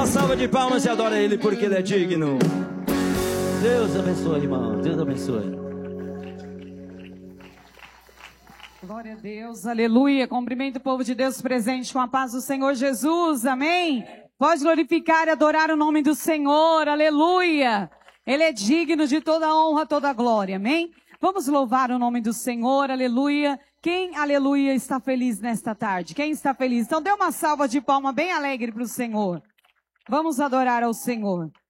salva de palmas e adora Ele porque Ele é digno. Deus abençoe, irmão. Deus abençoe. Glória a Deus, aleluia. Cumprimento o povo de Deus presente com a paz do Senhor Jesus, amém. Pode glorificar e adorar o nome do Senhor, aleluia. Ele é digno de toda honra, toda glória, amém. Vamos louvar o nome do Senhor, aleluia. Quem, aleluia, está feliz nesta tarde? Quem está feliz? Então dê uma salva de palma bem alegre para o Senhor. Vamos adorar ao Senhor.